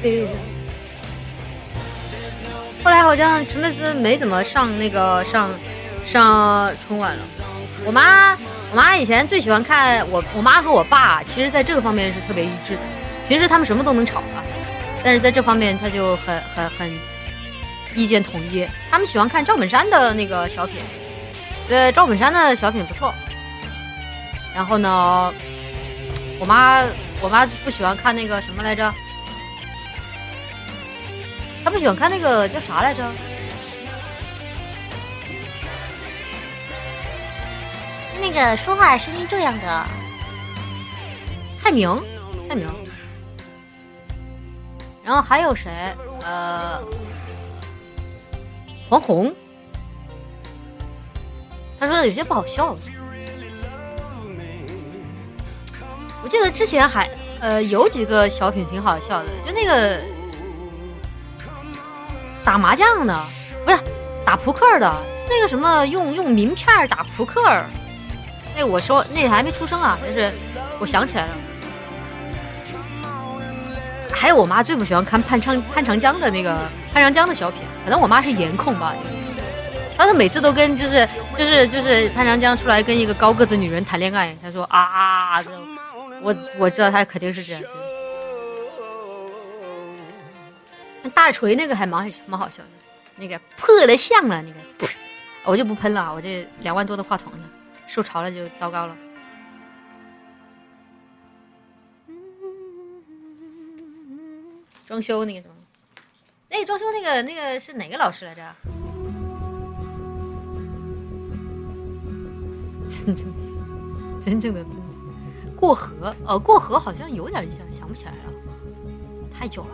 飞。后来好像陈佩斯没怎么上春晚了。我妈以前最喜欢看我妈和我爸，其实在这个方面是特别一致的。平时他们什么都能吵啊，但是在这方面他就很意见统一。他们喜欢看赵本山的那个小品，赵本山的小品不错。然后呢，我妈不喜欢看那个什么来着？她不喜欢看那个叫啥来着？ 就那个说话声音这样的蔡明。然后还有谁？黄宏。他说的有些不好笑。我记得之前还有几个小品挺好笑的，就那个打麻将的，不是打扑克的，那个什么用名片打扑克，那个我说那个还没出生啊，但是我想起来了。还有我妈最不喜欢看潘长江的小品，可能我妈是颜控吧。她每次都跟就是潘长江出来跟一个高个子女人谈恋爱，她说啊，我知道她肯定是这样子。大锤那个还蛮好笑的，那个破了相了，那个我就不喷了，我这2万多的话筒呢，受潮了就糟糕了。装修那个什么，装修那个是哪个老师来着？真正的过河过河好像有点印象，想不起来了，太久了。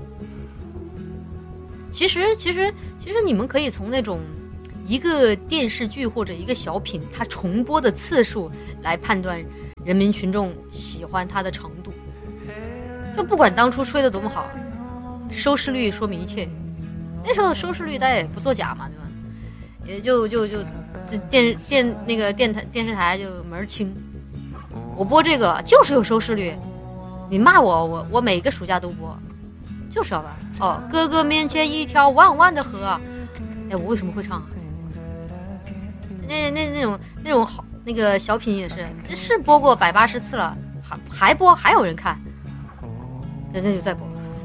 其实你们可以从那种一个电视剧或者一个小品它重播的次数来判断人民群众喜欢它的程度。就不管当初吹的多么好，收视率说明一切。那时候收视率大家也不作假嘛，对吧？也就电视台就门清。我播这个就是有收视率，你骂我每个暑假都播，就是要吧？哥哥面前一条弯弯的河。我为什么会唱？那种好那个小品也是播过180次了，还播，还有人看。那就再播。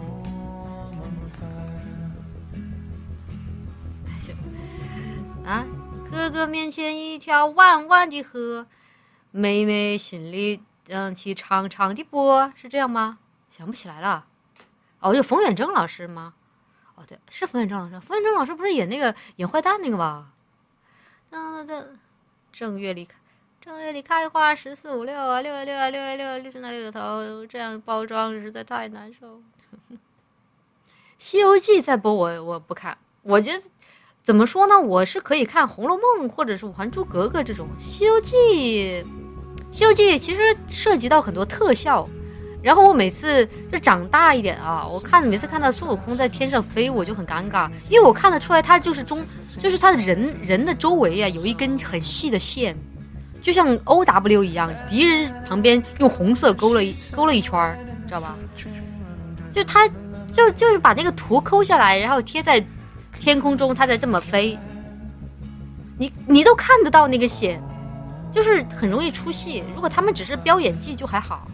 行啊，哥哥面前一条弯弯的河，妹妹心里起长长的波，是这样吗？想不起来了。就冯远征老师吗？对，是冯远征老师。冯远征老师不是演坏蛋那个吧？正月里开花14、5、6啊，6月6啊，6月6，6是那6个头，这样包装实在太难受。西游记再播我不看，我觉得怎么说呢，我是可以看红楼梦或者是还珠格格这种。西游记其实涉及到很多特效，然后我每次就长大一点啊，每次看到孙悟空在天上飞，我就很尴尬，因为我看得出来他就是他的人的周围啊有一根很细的线，就像 OW 一样，敌人旁边用红色勾了一圈，知道吧？就他就是把那个图抠下来，然后贴在天空中，他在这么飞，你都看得到那个线，就是很容易出戏。如果他们只是飙演技就还好。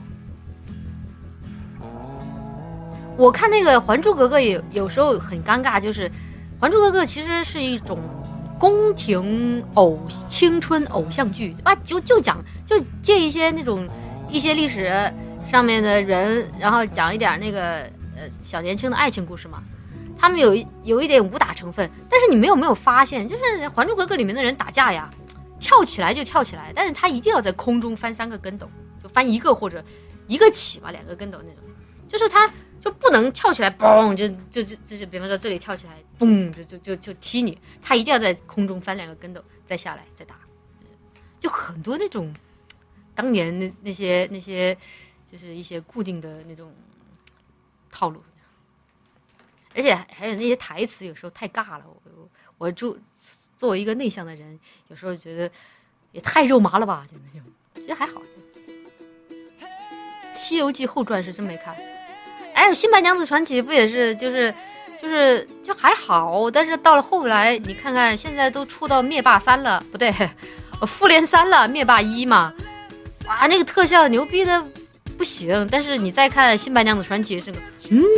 我看那个《还珠格格》也有时候很尴尬，就是《还珠格格》其实是一种宫廷青春偶像剧，就借一些历史上面的人，然后讲一点那个小年轻的爱情故事嘛。他们有一点武打成分，但是你没有发现，就是《还珠格格》里面的人打架呀，跳起来就跳起来，但是他一定要在空中翻3个跟斗，就翻1个或者1个起吧，2个跟斗那种，就是他就不能跳起来嘣，就是比方说这里跳起来嘣就踢你，他一定要在空中翻2个跟斗再下来再打，就很多那种当年那些就是一些固定的那种套路。而且还有那些台词有时候太尬了，我作为一个内向的人，有时候觉得也太肉麻了吧，就那种，其实还好。《西游记后传》是真没看。 有《新白娘子传奇》不也是就还好，但是到了后来，你看看现在都出到灭霸3了，不对，复联3了，灭霸1嘛，哇，那个特效牛逼的不行。但是你再看《新白娘子传奇》，是个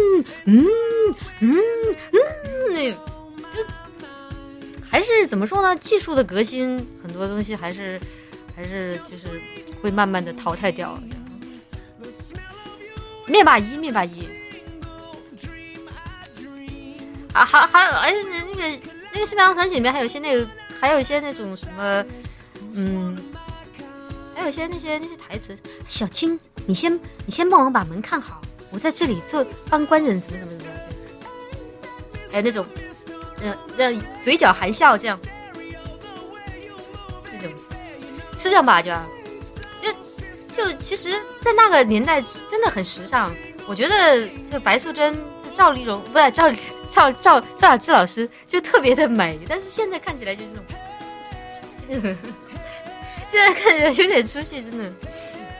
那就还是怎么说呢？技术的革新，很多东西还是就是会慢慢的淘汰掉。灭霸一啊，还哎，那个《新白娘子传奇》里面还有一些那种什么，还有一些那些台词，小青，你先帮我把门看好，我在这里帮官人什么，还有那种，嘴角含笑这样，那种是这样吧？就其实，在那个年代真的很时尚。我觉得就白素贞、赵丽蓉不是赵雅芝老师就特别的美，但是现在看起来就是那种，现在看起来有点出戏，真的。